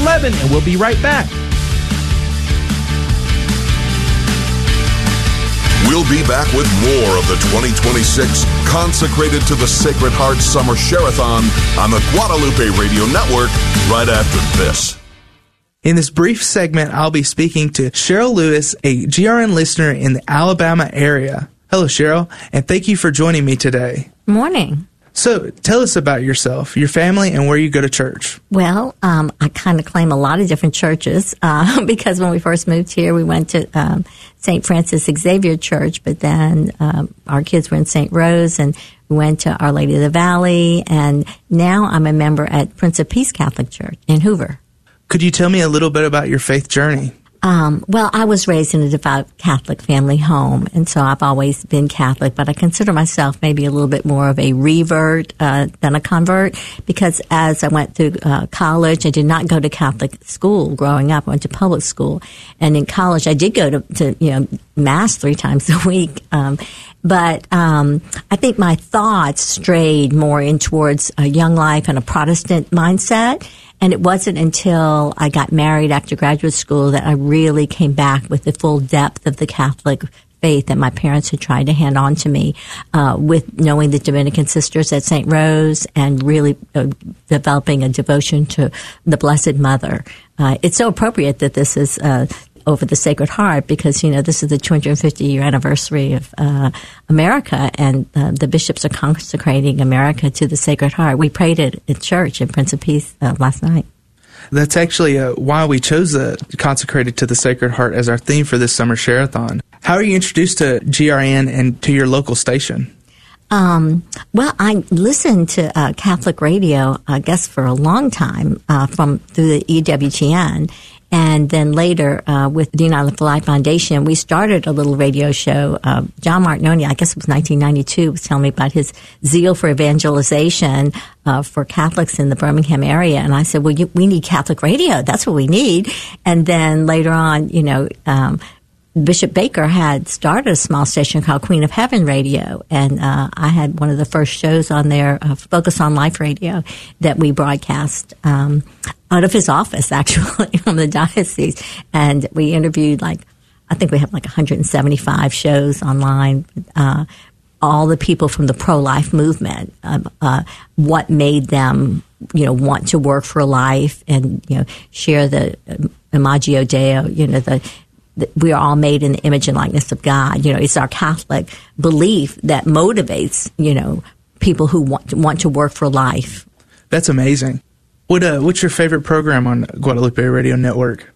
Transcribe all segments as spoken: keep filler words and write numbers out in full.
eleven, and we'll be right back. We'll be back with more of the twenty twenty-six Consecrated to the Sacred Heart Summer Share-a-thon on the Guadalupe Radio Network right after this. In this brief segment, I'll be speaking to Cheryl Lewis, a G R N listener in the Alabama area. Hello, Cheryl, and thank you for joining me today. Morning. So, tell us about yourself, your family, and where you go to church. Well, um, I kind of claim a lot of different churches uh, because when we first moved here, we went to um, Saint Francis Xavier Church, but then um, our kids were in Saint Rose, and we went to Our Lady of the Valley, and now I'm a member at Prince of Peace Catholic Church in Hoover. Could you tell me a little bit about your faith journey? Um, well, I was raised in a devout Catholic family home, and so I've always been Catholic, but I consider myself maybe a little bit more of a revert uh, than a convert, because as I went through uh, college, I did not go to Catholic school growing up. I went to public school, and in college, I did go to, to you know, Mass three times a week, um, but um, I think my thoughts strayed more in towards a young life and a Protestant mindset. And it wasn't until I got married after graduate school that I really came back with the full depth of the Catholic faith that my parents had tried to hand on to me, uh, with knowing the Dominican sisters at Saint Rose and really uh, developing a devotion to the Blessed Mother. Uh, it's so appropriate that this is uh, over the Sacred Heart because, you know, this is the two hundred fifty year anniversary of uh, America, and uh, the bishops are consecrating America to the Sacred Heart. We prayed it at church in Prince of Peace uh, last night. That's actually uh, why we chose the Consecrated to the Sacred Heart as our theme for this summer share-a-thon. How are you introduced to G R N and to your local station? Um, well, I listened to uh, Catholic radio, I guess, for a long time uh, from through the E W T N. And then later, uh, with the United for Life Foundation, we started a little radio show. Uh, John Martinoni, I guess it was nineteen ninety-two, was telling me about his zeal for evangelization uh, for Catholics in the Birmingham area. And I said, well, you, we need Catholic radio. That's what we need. And then later on, you know, um, Bishop Baker had started a small station called Queen of Heaven Radio, and uh, I had one of the first shows on there, uh, Focus on Life Radio, that we broadcast um, out of his office, actually, from the diocese. And we interviewed, like, I think we have like one hundred seventy-five shows online, uh, all the people from the pro-life movement, uh, uh, what made them, you know, want to work for life and, you know, share the uh, Imago Dei, you know, the we are all made in the image and likeness of God. You know, it's our Catholic belief that motivates, you know, people who want to, want to work for life. That's amazing. What uh, what's your favorite program on Guadalupe Radio Network?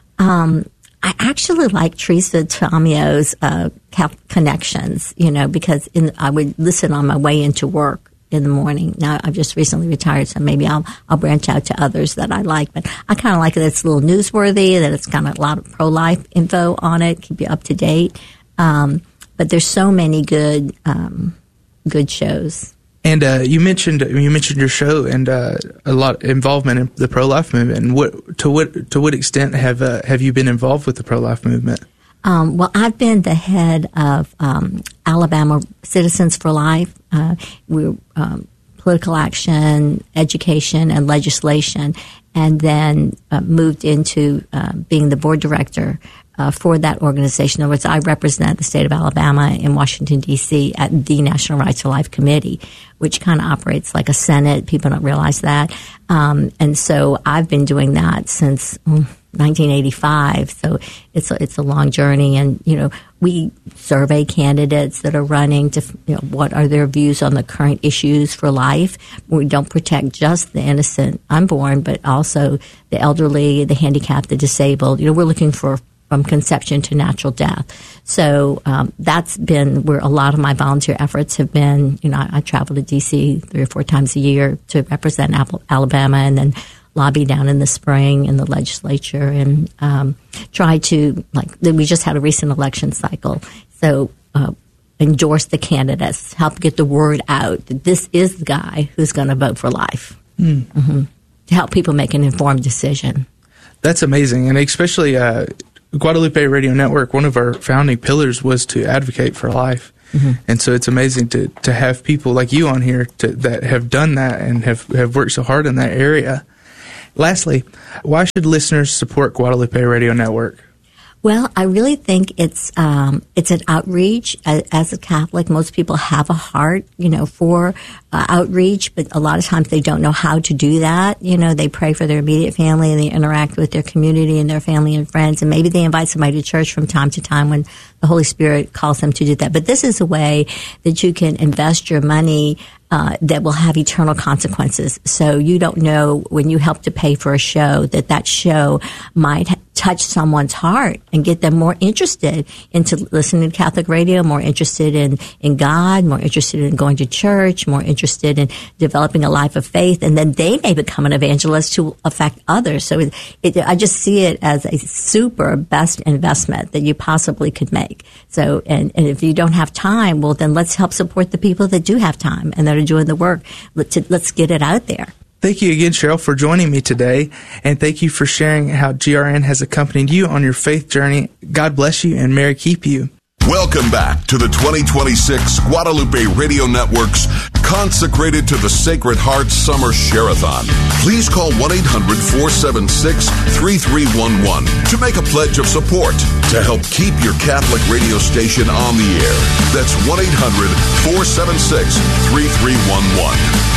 Um, I actually like Teresa Tomio's uh, Connections, you know, because in, I would listen on my way into work in the morning. Now, I've just recently retired, so maybe I'll I'll branch out to others that I like. But I kind of like that it's a little newsworthy, that it's got a lot of pro-life info on it, keep you up to date. Um, but there's so many good um, good shows. And uh, you mentioned you mentioned your show and uh, a lot of involvement in the pro-life movement. And what to what to what extent have uh, have you been involved with the pro-life movement? Um, well, I've been the head of um, Alabama Citizens for Life. Uh, we're um, political action, education, and legislation, and then uh, moved into uh, being the board director uh, for that organization. In other words, I represent the state of Alabama in Washington, D C at the National Rights to Life Committee, which kind of operates like a Senate. People don't realize that. Um, and so I've been doing that since Mm, nineteen eighty-five, so it's a, it's a long journey, and you know we survey candidates that are running to, you know, what are their views on the current issues for life. We don't protect just the innocent unborn, but also the elderly, the handicapped, the disabled. You know, we're looking for from conception to natural death. So um, that's been where a lot of my volunteer efforts have been. You know, I, I travel to D C three or four times a year to represent Alabama, and then lobby down in the spring in the legislature and um, try to, like, we just had a recent election cycle, so uh, endorse the candidates, help get the word out that this is the guy who's going to vote for life, mm. mm-hmm. to help people make an informed decision. That's amazing, and especially uh, Guadalupe Radio Network, one of our founding pillars was to advocate for life. Mm-hmm. And so it's amazing to, to have people like you on here to, that have done that and have, have worked so hard in that area. Lastly, why should listeners support Guadalupe Radio Network? Well, I really think it's um, it's an outreach. As a Catholic, most people have a heart, you know, for uh, outreach, but a lot of times they don't know how to do that. You know, they pray for their immediate family and they interact with their community and their family and friends, and maybe they invite somebody to church from time to time when the Holy Spirit calls them to do that. But this is a way that you can invest your money Uh, that will have eternal consequences. So you don't know when you help to pay for a show that that show might ha- touch someone's heart and get them more interested into listening to Catholic radio, more interested in, in God, more interested in going to church, more interested in developing a life of faith, and then they may become an evangelist to affect others. So it, it, I just see it as a super best investment that you possibly could make. So, and, and if you don't have time, well, then let's help support the people that do have time and that are doing the work. Let's, let's get it out there. Thank you again, Cheryl, for joining me today, and thank you for sharing how G R N has accompanied you on your faith journey. God bless you, and Mary keep you. Welcome back to the twenty twenty-six Guadalupe Radio Network's Consecrated to the Sacred Heart Summer Share-a-thon. Please call one eight hundred four seven six three three one one to make a pledge of support to help keep your Catholic radio station on the air. That's one eight hundred four seven six three three one one.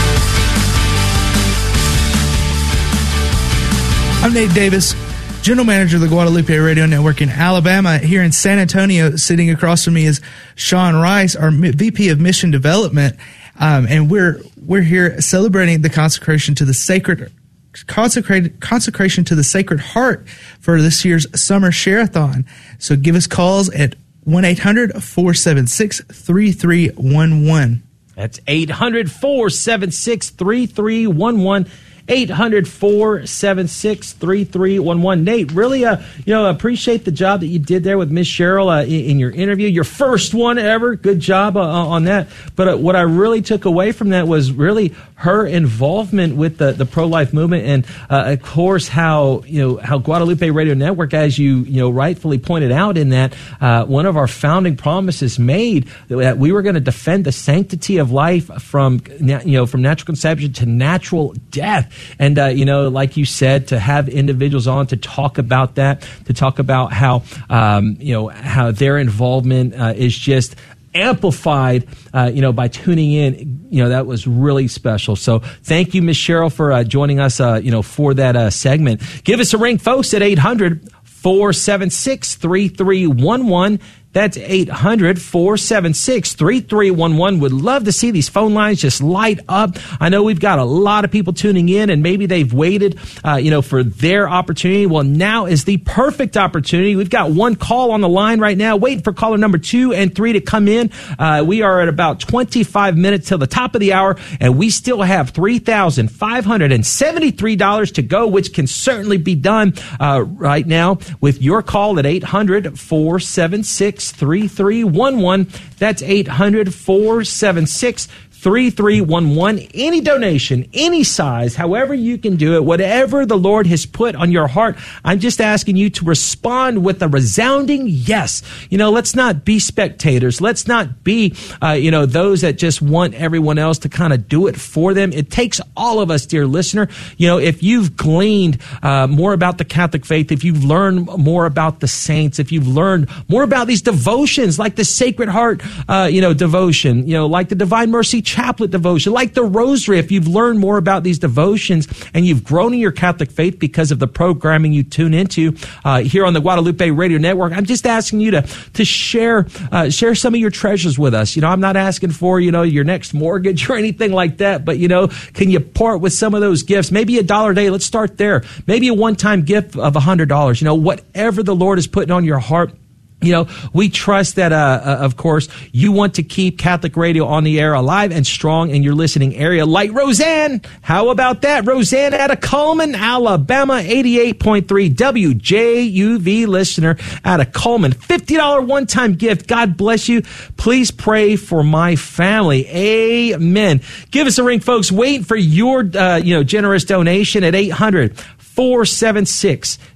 I'm Nate Davis, General Manager of the Guadalupe Radio Network in Alabama. Here in San Antonio, sitting across from me is Sean Rice, our V P of Mission Development, um, and we're we're here celebrating the consecration to the sacred consecrated consecration to the Sacred Heart for this year's Summer Share-a-thon. So give us calls at one eight hundred four seven six three three one one. That's eight hundred four seven six three three one one. eight hundred four seven six three three one one. Nate, really, uh, you know, appreciate the job that you did there with Miss Cheryl uh, in, in your interview, your first one ever. Good job uh, on that. But uh, what I really took away from that was really her involvement with the, the pro-life movement, and uh, of course how you know how Guadalupe Radio Network, as you you know rightfully pointed out, in that uh, one of our founding promises made that we were going to defend the sanctity of life from you know from natural conception to natural death. And, uh, you know, like you said, to have individuals on to talk about that, to talk about how, um, you know, how their involvement uh, is just amplified, uh, you know, by tuning in, you know, that was really special. So thank you, Miss Cheryl, for uh, joining us, uh, you know, for that uh, segment. Give us a ring, folks, at eight hundred four seven six three three one one. That's eight hundred four seven six three three one one. Would love to see these phone lines just light up. I know we've got a lot of people tuning in, and maybe they've waited, uh, you know, for their opportunity. Well, now is the perfect opportunity. We've got one call on the line right now, waiting for caller number two and three to come in. Uh, we are at about twenty-five minutes till the top of the hour, and we still have three thousand five hundred seventy-three dollars to go, which can certainly be done uh, right now with your call at eight hundred four seven six three three one one. That's eight hundred four seven six three three one one. Any donation, any size, however you can do it, whatever the Lord has put on your heart, I'm just asking you to respond with a resounding yes. You know, let's not be spectators. Let's not be, uh, you know, those that just want everyone else to kind of do it for them. It takes all of us, dear listener. You know, if you've gleaned uh, more about the Catholic faith, if you've learned more about the saints, if you've learned more about these devotions, like the Sacred Heart, uh, you know, devotion, you know, like the Divine Mercy Chaplet devotion, like the Rosary, if you've learned more about these devotions and you've grown in your Catholic faith because of the programming you tune into uh, here on the Guadalupe Radio Network, I'm just asking you to to share uh, share some of your treasures with us. You know, I'm not asking for, you know, your next mortgage or anything like that, but, you know, can you part with some of those gifts? Maybe a dollar a day. Let's start there. Maybe a one-time gift of one hundred dollars. You know, whatever the Lord is putting on your heart. You know, we trust that, uh, uh, of course, you want to keep Catholic radio on the air alive and strong in your listening area, like Roseanne. How about that? Roseanne out of Coleman, Alabama, eighty-eight point three W J U V listener out of Coleman. fifty dollars one-time gift. God bless you. Please pray for my family. Amen. Give us a ring, folks. Waiting for your, uh, you know, generous donation at eight hundred four seven six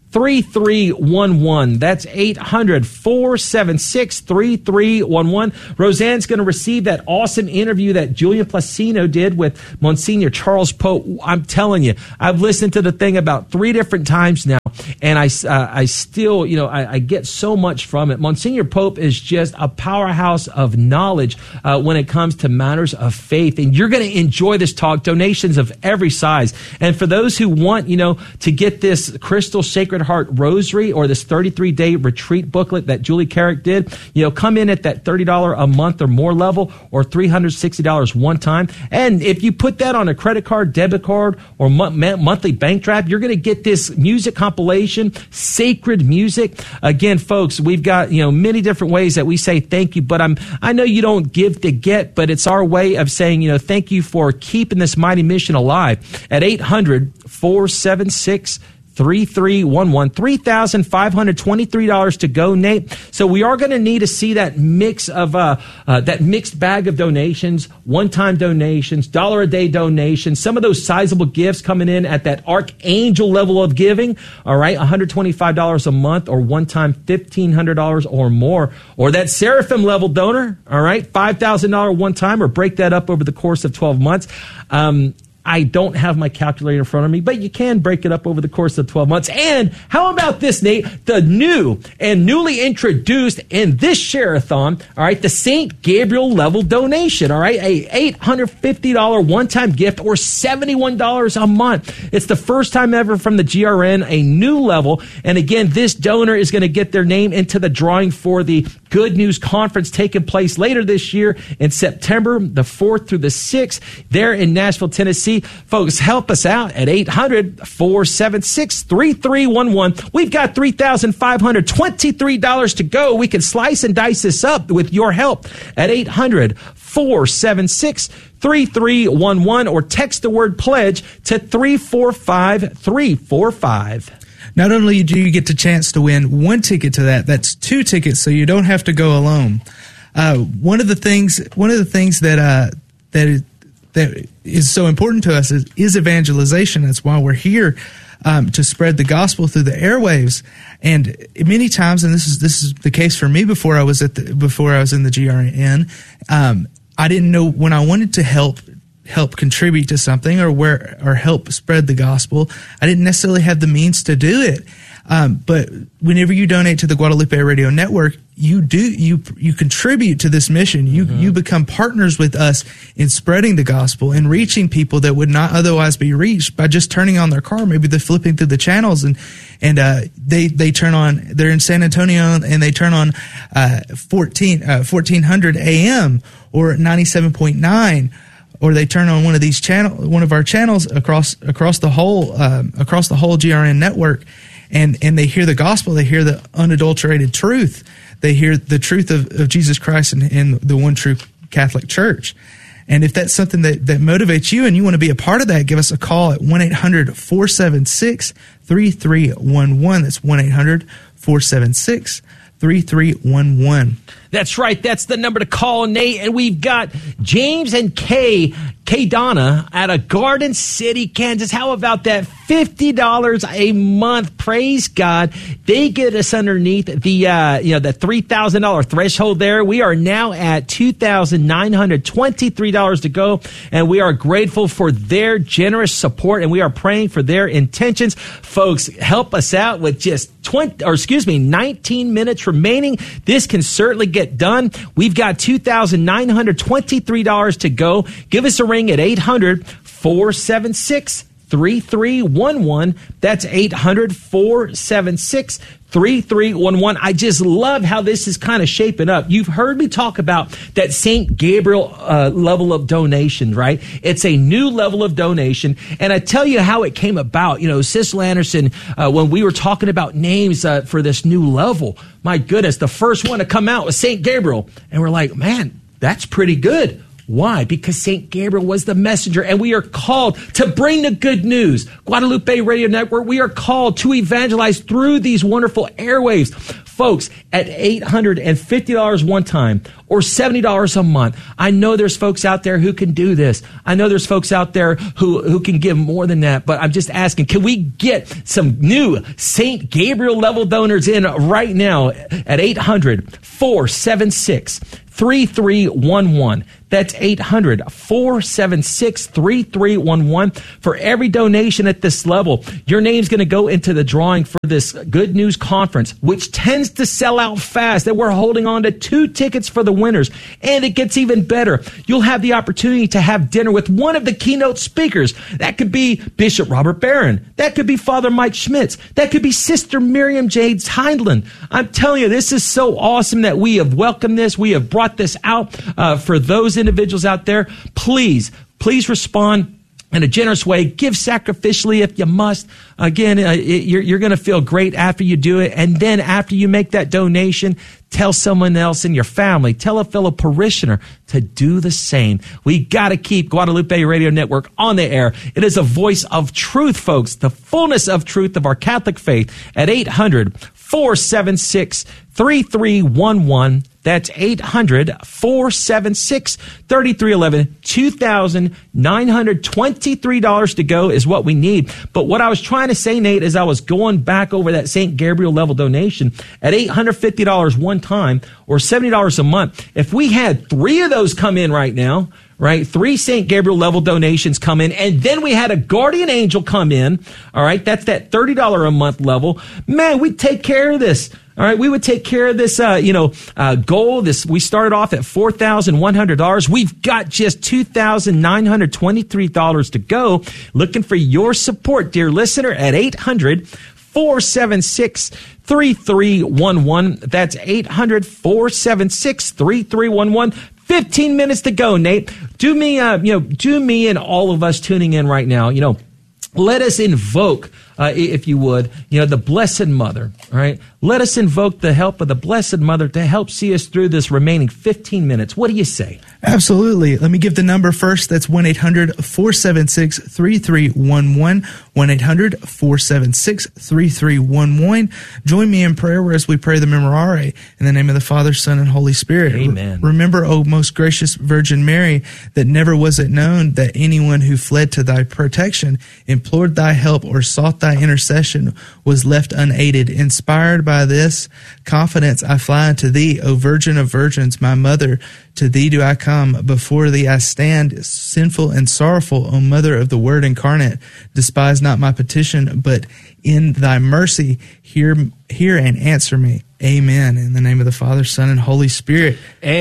three three one one. That's eight hundred, four seven six, three three one one. Roseanne's going to receive that awesome interview that Julian Placino did with Monsignor Charles Pope. I'm telling you, I've listened to the thing about three different times now, and I, uh, I still, you know, I, I get so much from it. Monsignor Pope is just a powerhouse of knowledge uh, when it comes to matters of faith, and you're going to enjoy this talk. Donations of every size. And for those who want, you know, to get this Crystal Sacred Heart Rosary or this thirty-three day retreat booklet that Julie Carrick did, you know, come in at that thirty dollars a month or more level, or three hundred sixty dollars one time. And if you put that on a credit card, debit card, or mo- monthly bank draft, you're going to get this music compilation, Sacred Music. Again, folks, we've got, you know, many different ways that we say thank you, but I'm, I know you don't give to get, but it's our way of saying, you know, thank you for keeping this mighty mission alive at eight hundred, four seven six, three three one one. three thousand five hundred twenty-three dollars to go, Nate. So we are going to need to see that mix of uh, uh, that mixed bag of donations, one-time donations, dollar a day donations, some of those sizable gifts coming in at that archangel level of giving. All right, one hundred twenty-five dollars a month, or one-time fifteen hundred dollars or more, or that seraphim level donor. All right, five thousand dollars one time, or break that up over the course of twelve months. Um, I don't have my calculator in front of me, but you can break it up over the course of twelve months. And how about this, Nate? The new and newly introduced in this share-a-thon, all right, the Saint Gabriel level donation, all right, a eight hundred fifty dollars one-time gift, or seventy-one dollars a month. It's the first time ever from the G R N, a new level. And again, this donor is going to get their name into the drawing for the Good News Conference taking place later this year in September the fourth through the sixth there in Nashville, Tennessee. Folks, help us out at eight hundred, four seven six, three three one one. We've got three thousand five hundred twenty-three dollars to go. We can slice and dice this up with your help at eight hundred, four seven six, three three one one, or text the word pledge to three four five three four five. Not only do you get the chance to win one ticket to that, that's two tickets, so you don't have to go alone. Uh, one of the things, one of the things that uh, that is, that is so important to us is, is evangelization. That's why we're here, um, to spread the gospel through the airwaves. And many times, and this is this is the case for me before I was at the, before I was in the G R N, um, I didn't know when I wanted to help. help contribute to something or where or help spread the gospel, I didn't necessarily have the means to do it. Um, but whenever you donate to the Guadalupe Radio Network, you do you you contribute to this mission. You mm-hmm. you become partners with us in spreading the gospel and reaching people that would not otherwise be reached by just turning on their car. Maybe they're flipping through the channels and and uh, they they turn on. They're in San Antonio and they turn on uh, fourteen uh, fourteen hundred A M or ninety-seven point nine. Or they turn on one of these channel, one of our channels across across the whole um, across the whole G R N network, and and they hear the gospel. They hear the unadulterated truth. They hear the truth of, of Jesus Christ and, and the one true Catholic Church. And if that's something that, that motivates you and you want to be a part of that, give us a call at one eight hundred, four seven six, three three one one. That's one eight hundred, four seven six, three three one one. That's right. That's the number to call, Nate. And we've got James and Kay, Kay Donna out of Garden City, Kansas. How about that? fifty dollars a month. Praise God. They get us underneath the, uh, you know, the three thousand dollars threshold there. We are now at two thousand nine hundred twenty-three dollars to go. And we are grateful for their generous support. And we are praying for their intentions. Folks, help us out with just twenty, or excuse me, nineteen minutes remaining. This can certainly get done. We've got two thousand nine hundred twenty-three dollars to go. Give us a ring at eight hundred, four seven six, three three one one. That's eight hundred, four seven six, three three one one. I just love how this is kind of shaping up. You've heard me talk about that Saint Gabriel uh, level of donation, right? It's a new level of donation. And I tell you how it came about. You know, Sissel Anderson, uh, when we were talking about names uh, for this new level, my goodness, the first one to come out was Saint Gabriel. And we're like, man, that's pretty good. Why? Because Saint Gabriel was the messenger, and we are called to bring the good news. Guadalupe Radio Network, we are called to evangelize through these wonderful airwaves. folks, at eight hundred fifty dollars one time or seventy dollars a month. I know there's folks out there who can do this. I know there's folks out there who, who can give more than that, but I'm just asking, can we get some new Saint Gabriel level donors in right now at eight hundred four seven six three three one one. That's eight hundred four seven six three three one one. For every donation at this level, your name's going to go into the drawing for this Good News Conference, which tends to sell out fast. That we're holding on to two tickets for the winners. And it gets even better. You'll have the opportunity to have dinner with one of the keynote speakers. That could be Bishop Robert Barron. That could be Father Mike Schmitz. That could be Sister Miriam Jade Hindland. I'm telling you, this is so awesome that we have welcomed this. We have brought this out uh, for those individuals out there. Please, please respond in a generous way. Give sacrificially if you must. Again, uh, it, you're, you're going to feel great after you do it. And then after you make that donation, tell someone else in your family, tell a fellow parishioner to do the same. We got to keep Guadalupe Radio Network on the air. It is a voice of truth, folks, the fullness of truth of our Catholic faith at eight hundred four seven six three three one one. That's eight hundred four seven six three three one one. two thousand nine hundred twenty-three dollars to go is what we need. But what I was trying to say, Nate, as I was going back over that Saint Gabriel level donation at eight hundred fifty dollars one time or seventy dollars a month, if we had three of those come in right now, right? Three Saint Gabriel level donations come in, and then we had a guardian angel come in. All right. That's that thirty dollars a month level. Man, we'd take care of this. All right. We would take care of this, uh, you know, uh, goal. This, we started off at four thousand one hundred dollars. We've got just two thousand nine hundred twenty-three dollars to go. Looking for your support, dear listener, at eight hundred four seven six three three one one. That's eight hundred four seven six three three one one. fifteen minutes to go, Nate. Do me, uh, you know, do me and all of us tuning in right now, you know, let us invoke, uh, if you would, you know, the Blessed Mother, all right? Let us invoke the help of the Blessed Mother to help see us through this remaining fifteen minutes. What do you say? Absolutely. Let me give the number first. That's one eight hundred four seven six three three one one. one eight hundred four seven six three three one one. Join me in prayer as we pray the Memorare in the name of the Father, Son, and Holy Spirit. Amen. Re- remember, O most gracious Virgin Mary, that never was it known that anyone who fled to thy protection, implored thy help, or sought thy intercession was left unaided. Inspired by this confidence, I fly unto thee, O Virgin of Virgins, my mother. To thee do I come, before thee I stand, sinful and sorrowful, O Mother of the Word incarnate. Despise not my petition, but in thy mercy hear, hear and answer me. Amen. In the name of the Father, Son, and Holy Spirit.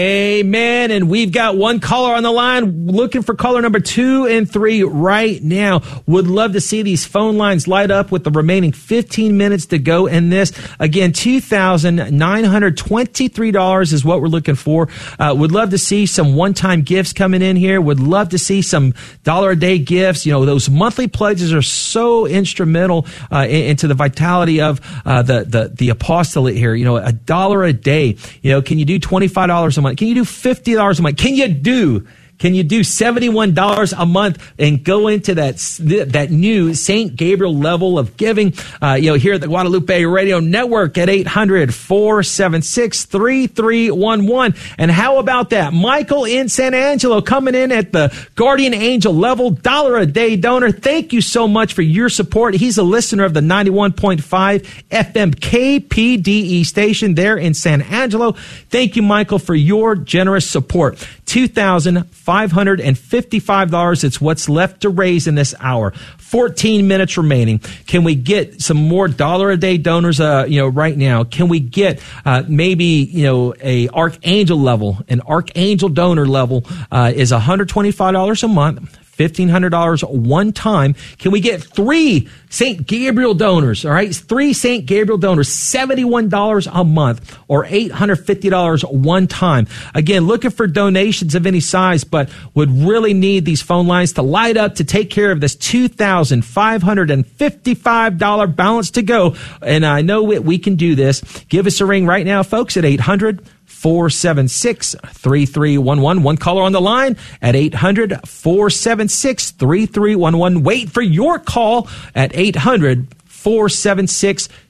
Amen. And we've got one caller on the line, looking for caller number two and three right now. Would love to see these phone lines light up with the remaining fifteen minutes to go in this. Again, two thousand nine hundred twenty-three dollars is what we're looking for. Uh, would love to see some one-time gifts coming in here. Would love to see some dollar-a-day gifts. You know, those monthly pledges are so instrumental uh, into the vitality of uh, the, the, the apostolate here. You know, a dollar a day. You know, can you do twenty-five dollars a month? Can you do fifty dollars a month? Can you do Can you do seventy-one dollars a month and go into that that new Saint Gabriel level of giving? Uh, you know, here at the Guadalupe Radio Network at eight hundred four seven six three three one one. And how about that? Michael in San Angelo coming in at the Guardian Angel level, dollar a day donor. Thank you so much for your support. He's a listener of the ninety-one point five F M K P D E station there in San Angelo. Thank you, Michael, for your generous support. two thousand five hundred fifty-five dollars. It's what's left to raise in this hour. fourteen minutes remaining. Can we get some more dollar a day donors, uh, you know, right now? Can we get, uh, maybe, you know, a Archangel level, an Archangel donor level, uh, is one hundred twenty-five dollars a month. fifteen hundred dollars one time. Can we get three Saint Gabriel donors? All right. Three Saint Gabriel donors, seventy-one dollars a month or eight hundred fifty dollars one time. Again, looking for donations of any size, but would really need these phone lines to light up to take care of this two thousand five hundred fifty-five dollars balance to go. And I know we, we can do this. Give us a ring right now, folks, at eight hundred four seven six three three one one. One caller on the line at eight hundred four seven six three three one one. Wait for your call at eight hundred four seven six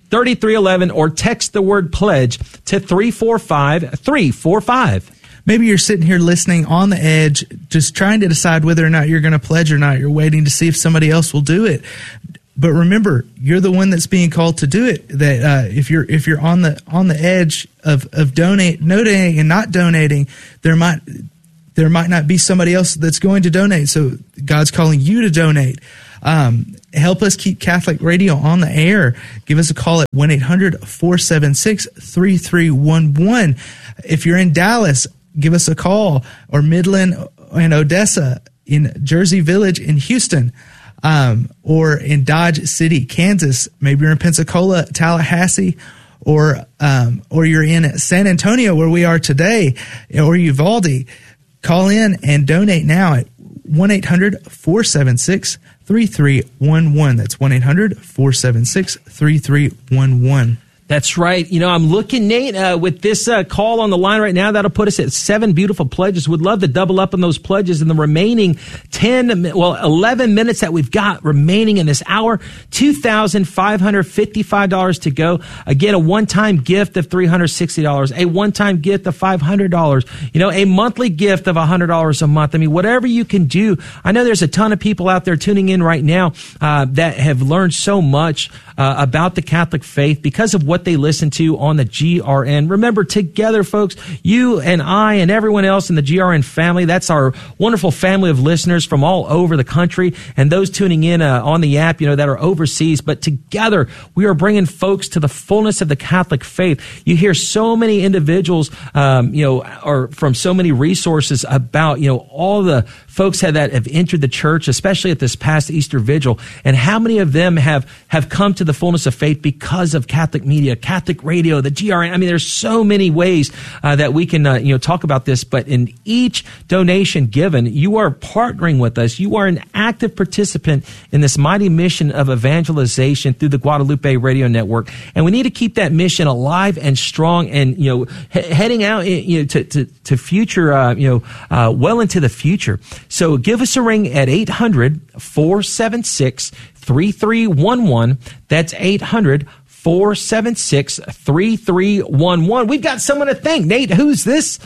thirty-three eleven or text the word pledge to three four five, three four five. Maybe you're sitting here listening on the edge, just trying to decide whether or not you're going to pledge or not. You're waiting to see if somebody else will do it. But remember, you're the one that's being called to do it. That uh, if you're if you're on the on the edge of of donate, donating and not donating, there might there might not be somebody else that's going to donate. So God's calling you to donate. Um, help us keep Catholic Radio on the air. Give us a call at one eight hundred, four seven six, three three one one. If you're in Dallas, give us a call, or Midland and Odessa, in Jersey Village in Houston, um, or in Dodge City, Kansas. Maybe you're in Pensacola, Tallahassee, or um, or you're in San Antonio, where we are today, or Uvalde. Call in and donate now at one eight hundred, four seven six, three three one one. That's one eight hundred, four seven six, three three one one. That's right. You know, I'm looking, Nate, uh, with this uh, call on the line right now. That'll put us at seven beautiful pledges. Would love to double up on those pledges in the remaining ten, well, eleven minutes that we've got remaining in this hour. two thousand five hundred fifty-five dollars to go. Again, a one-time gift of three hundred sixty dollars, a one-time gift of five hundred dollars, you know, a monthly gift of one hundred dollars a month. I mean, whatever you can do. I know there's a ton of people out there tuning in right now uh, that have learned so much uh, about the Catholic faith because of what they listen to on the G R N. Remember, together, folks, you and I and everyone else in the G R N family, that's our wonderful family of listeners from all over the country, and those tuning in uh, on the app, you know, that are overseas. But together, we are bringing folks to the fullness of the Catholic faith. You hear so many individuals, um, you know, or from so many resources about, you know, all the folks that have entered the church, especially at this past Easter Vigil, and how many of them have, have come to the fullness of faith because of Catholic media, Catholic radio, the G R N. I mean, there's so many ways uh, that we can, uh, you know, talk about this, but in each donation given, you are partnering with us. You are an active participant in this mighty mission of evangelization through the Guadalupe Radio Network. And we need to keep that mission alive and strong and, you know, he- heading out, you know, to, to, to future, uh, you know, uh, well into the future. So give us a ring at eight hundred, four seven six, three three one one. That's eight hundred, four seven six, three three one one. We've got someone to thank. Nate, who's this?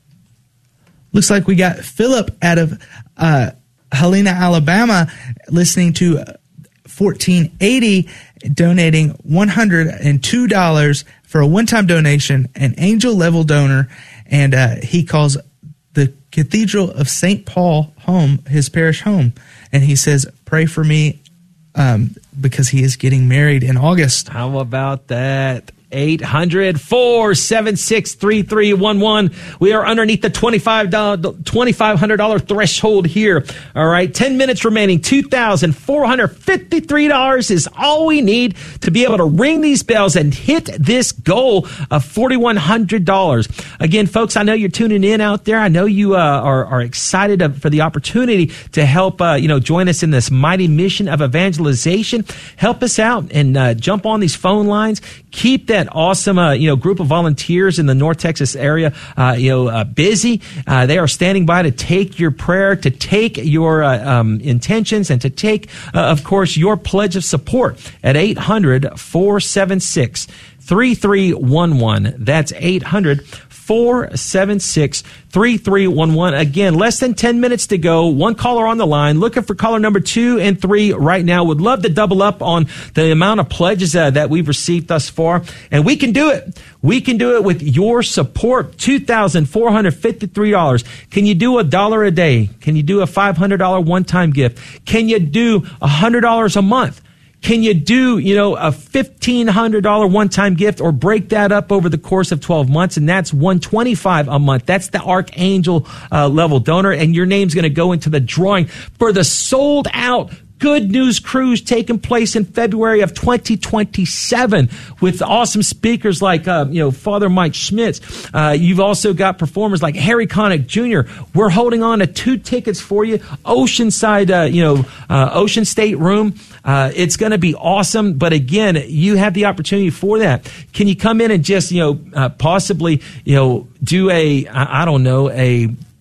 Looks like we got Philip out of uh, Helena, Alabama, listening to fourteen eighty, donating one hundred two dollars for a one-time donation, an angel-level donor, and uh, he calls the Cathedral of Saint Paul home, his parish home. And he says, pray for me um, because he is getting married in August. How about that? eight hundred, four seven six, three three one one. We are underneath the twenty-five hundred dollars threshold here. All right, ten minutes remaining. two thousand four hundred fifty-three dollars is all we need to be able to ring these bells and hit this goal of four thousand one hundred dollars. Again, folks, I know you're tuning in out there. I know you uh, are, are excited for the opportunity to help, uh, you know, join us in this mighty mission of evangelization. Help us out and uh, jump on these phone lines. Keep that awesome, uh, you know, group of volunteers in the North Texas area, uh, you know, uh, busy. Uh, they are standing by to take your prayer, to take your uh, um, intentions, and to take, uh, of course, your pledge of support at eight hundred, four seven six, three three one one. That's eight hundred, four seven six, three three one one. Again, less than ten minutes to go. One caller on the line. Looking for caller number two and three right now. Would love to double up on the amount of pledges uh, that we've received thus far. And we can do it. We can do it with your support. two thousand four hundred fifty-three dollars. Can you do a dollar a day? Can you do a five hundred dollars one-time gift? Can you do one hundred dollars a month? Can you do, you know, a fifteen hundred dollars one-time gift, or break that up over the course of twelve months? And that's one hundred twenty-five dollars a month. That's the Archangel uh, level donor. And your name's going to go into the drawing for the sold out Good News Cruise taking place in February of twenty twenty-seven with awesome speakers like, uh, you know, Father Mike Schmitz. Uh, you've also got performers like Harry Connick Junior We're holding on to two tickets for you. Oceanside, uh, you know, uh, Ocean State Room. Uh, it's going to be awesome. But again, you have the opportunity for that. Can you come in and just, you know, uh, possibly, you know, do a, I, I don't know, a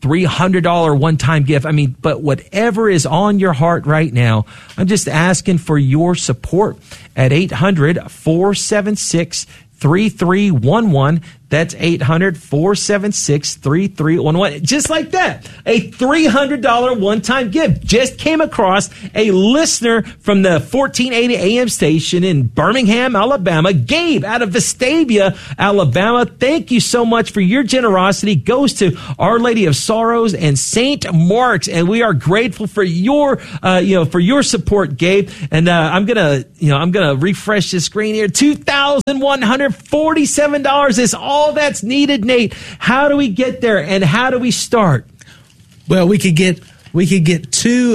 three hundred dollars one-time gift. I mean, but whatever is on your heart right now, I'm just asking for your support at eight hundred, four seven six, three three one one. That's eight hundred, four seven six, three three one one. Just like that. A three hundred dollars one-time gift. Just came across a listener from the fourteen eighty A M station in Birmingham, Alabama. Gabe out of Vestavia, Alabama. Thank you so much for your generosity. Goes to Our Lady of Sorrows and Saint Mark's. And we are grateful for your, uh, you know, for your support, Gabe. And, uh, I'm gonna, you know, I'm gonna refresh the screen here. two thousand one hundred forty-seven dollars is all that's needed, Nate. How do we get there, and how do we start? Well, we could get we could get two.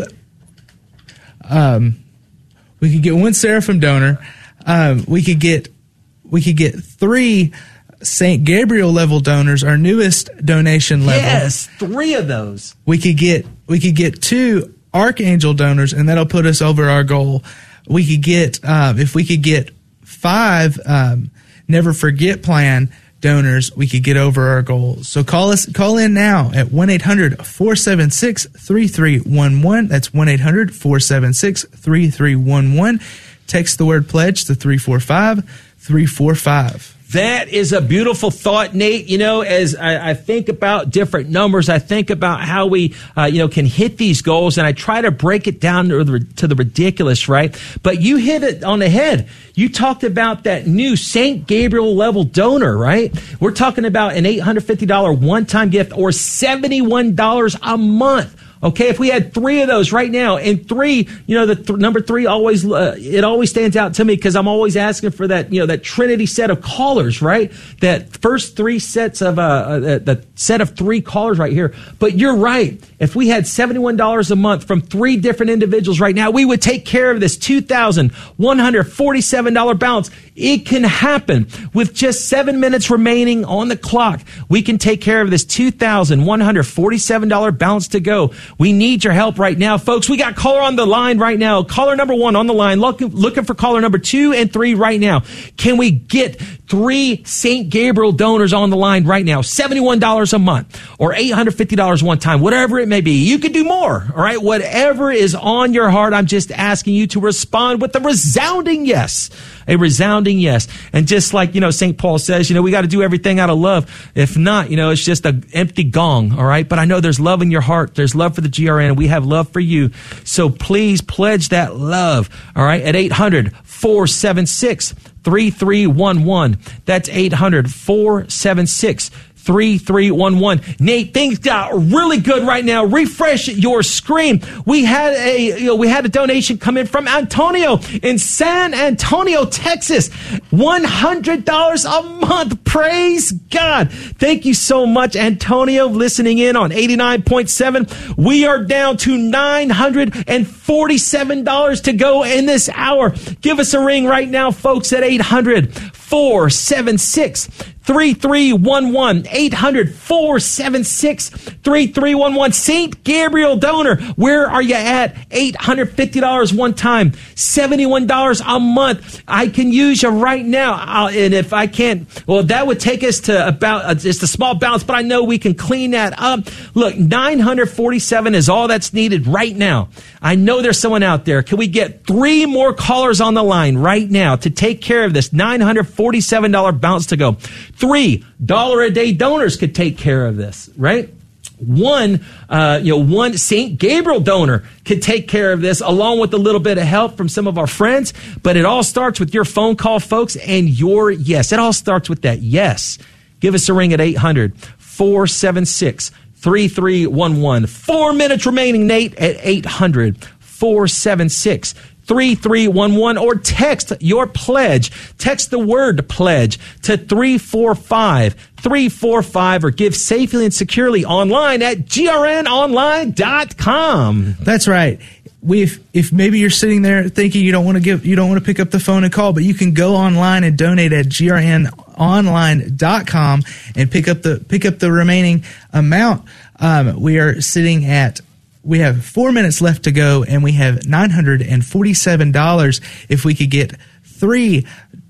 Um, we could get one Seraphim donor. Um, we could get we could get three Saint Gabriel level donors. Our newest donation level. Yes, three of those. We could get we could get two Archangel donors, and that'll put us over our goal. We could get um, if we could get five um, Never Forget Plan donors, we could get over our goals. So call us, call in now at one eight hundred, four seven six, three three one one. That's one eight hundred, four seven six, three three one one. Text the word pledge to three four five, three four five. That is a beautiful thought, Nate. You know, as I, I think about different numbers, I think about how we, uh, you know, can hit these goals, and I try to break it down to the, to the ridiculous, right? But you hit it on the head. You talked about that new Saint Gabriel level donor, right? We're talking about an eight hundred fifty dollars one-time gift or seventy-one dollars a month. Okay, if we had three of those right now, and three, you know, the th- number three always, uh, it always stands out to me because I'm always asking for that, you know, that Trinity set of callers, right? That first three sets of, uh, uh the set of three callers right here. But you're right. If we had seventy-one dollars a month from three different individuals right now, we would take care of this two thousand one hundred forty-seven dollars balance. It can happen with just seven minutes remaining on the clock. We can take care of this two thousand one hundred forty-seven dollars balance to go. We need your help right now, folks. We got caller on the line right now. Caller number one on the line. Looking, looking for caller number two and three right now. Can we get three Saint Gabriel donors on the line right now? seventy-one dollars a month or eight hundred fifty dollars one time, whatever it may be. You could do more, all right? Whatever is on your heart, I'm just asking you to respond with a resounding yes. A resounding yes. And just like, you know, Saint Paul says, you know, we got to do everything out of love. If not, you know, it's just an empty gong, all right? But I know there's love in your heart. There's love for the G R N, and we have love for you. So please pledge that love, all right, at eight hundred, four seven six, three three one one. That's eight hundred, four seven six, three three one one. Nate, things got really good right now. Refresh your screen. We had a, you know, we had a donation come in from Antonio in San Antonio, Texas. one hundred dollars a month. Praise God. Thank you so much, Antonio, listening in on eighty-nine point seven. We are down to nine hundred forty-seven dollars to go in this hour. Give us a ring right now, folks, at eight hundred, four seven six, three three one one. eight hundred, four seven six, three three one one. Saint Gabriel donor, where are you at? eight hundred fifty dollars one time, seventy-one dollars a month. I can use you right now. I'll, and if I can't, well, that would take us to about uh, just a small balance, but I know we can clean that up. Look, nine hundred forty-seven is all that's needed right now. I know there's someone out there. Can we get three more callers on the line right now to take care of this nine hundred forty-seven dollars bounce to go? Three dollar a day donors could take care of this, right? One, uh, you know, one Saint Gabriel donor could take care of this along with a little bit of help from some of our friends. But it all starts with your phone call, folks, and your yes. It all starts with that yes. Give us a ring at eight hundred, four seven six, three three one one. Four minutes remaining, Nate, at eight hundred, four seven six, three three one one, or text your pledge. Text the word pledge to three four five, three four five, or give safely and securely online at G R N online dot com. That's right. We, if, if maybe you're sitting there thinking you don't want to give, you don't want to pick up the phone and call, but you can go online and donate at G R N online dot com and pick up the pick up the remaining amount. Um, we are sitting at We have four minutes left to go, and we have nine hundred forty-seven dollars. If we could get three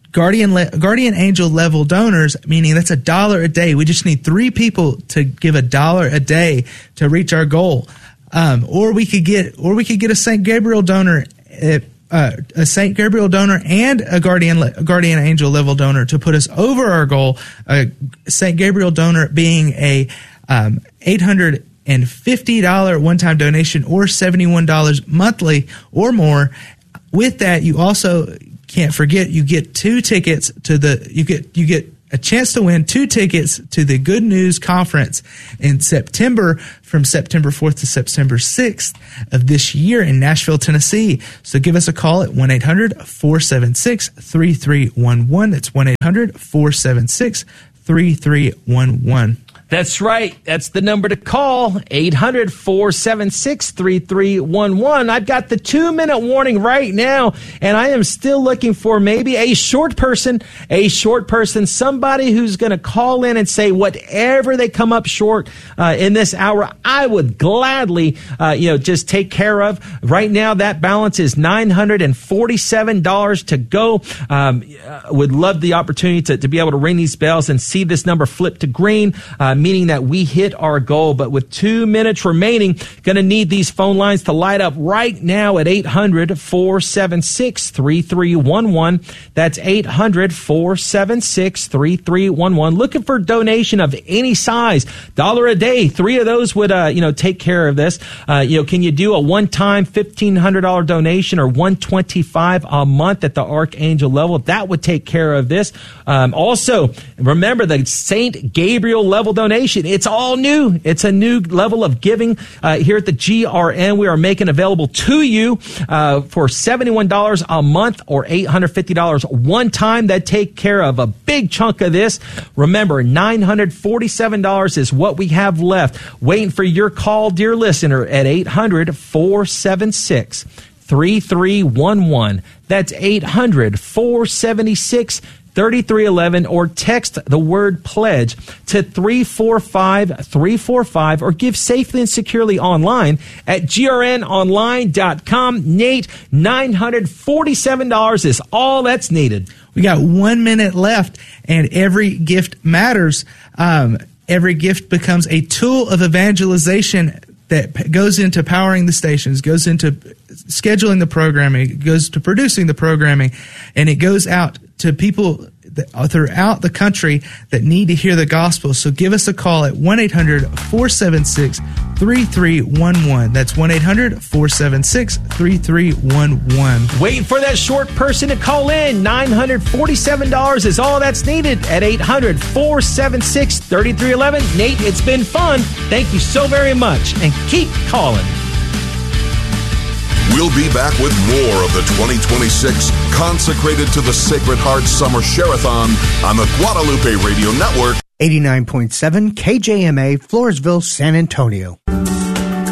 Guardian le- Guardian Angel level donors, meaning that's a dollar a day. We just need three people to give a dollar a day to reach our goal. Um, or we could get, or we could get a Saint Gabriel donor, uh, uh, a Saint Gabriel donor and a Guardian a Guardian Angel level donor to put us over our goal. A Saint Gabriel donor being a um, eight hundred fifty dollars one-time donation or seventy-one dollars monthly or more. With that, you also can't forget you get two tickets to the you get you get a chance to win two tickets to the Good News Conference in September, from September fourth to September sixth of this year in Nashville, Tennessee. So give us a call at one eight hundred four seven six three three one one. That's one eight hundred four seven six three three one one. That's right. That's the number to call, eight hundred four seven six three three one one. I've got the two-minute warning right now, and I am still looking for maybe a short person, a short person, somebody who's going to call in and say whatever they come up short uh, in this hour, I would gladly, uh, you know, just take care of. Right now, that balance is nine hundred forty-seven dollars to go. Um, would love the opportunity to, to be able to ring these bells and see this number flip to green, uh, meaning that we hit our goal. But with two minutes remaining, going to need these phone lines to light up right now at eight hundred four seven six three three one one. That's eight hundred four seven six three three one one. Looking for donation of any size, dollar a day. Three of those would, uh, you know, take care of this. Uh, you know, can you do a one-time fifteen hundred dollars donation or one hundred twenty-five dollars a month at the Archangel level? That would take care of this. Um, also, remember the Saint Gabriel level donation. It's all new. It's a new level of giving uh, here at the G R N. We are making available to you uh, for seventy-one dollars a month or eight hundred fifty dollars one time. That take care of a big chunk of this. Remember, nine hundred forty-seven dollars is what we have left. Waiting for your call, dear listener, at eight hundred four seven six three three one one. That's eight hundred four seven six thirty-three eleven, or text the word pledge to three four five three four five, or give safely and securely online at G R N online dot com. Nate, nine hundred forty-seven dollars is all that's needed. We got one minute left, and every gift matters. Um, every gift becomes a tool of evangelization that goes into powering the stations, goes into scheduling the programming, goes to producing the programming, and it goes out to people that, throughout the country that need to hear the gospel. So give us a call at one eight hundred four seven six three three one one. That's one eight hundred four seven six three three one one. Waiting for that short person to call in. nine hundred forty-seven dollars is all that's needed at eight hundred four seven six three three one one. Nate, it's been fun. Thank you so very much, and keep calling. We'll be back with more of the twenty twenty-six Consecrated to the Sacred Heart Summer Share-a-thon on the Guadalupe Radio Network. eighty-nine point seven K J M A, Floresville, San Antonio.